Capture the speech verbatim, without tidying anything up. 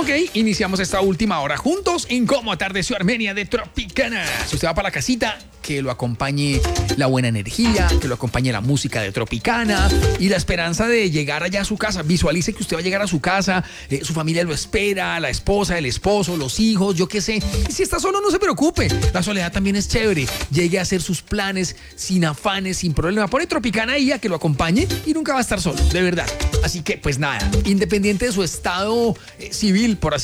Ok, iniciamos esta última hora juntos en Cómo Atardeció Armenia de Tropicana. Si usted va para la casita, que lo acompañe la buena energía, que lo acompañe la música de Tropicana y la esperanza de llegar allá a su casa. Visualice que usted va a llegar a su casa, eh, su familia lo espera, la esposa, el esposo, los hijos, yo qué sé. Y si está solo, no se preocupe. La soledad también es chévere. Llegue a hacer sus planes sin afanes, sin problema. Pone Tropicana ahí a que lo acompañe y nunca va a estar solo, de verdad. Así que, pues nada, independiente de su estado eh, civil, por así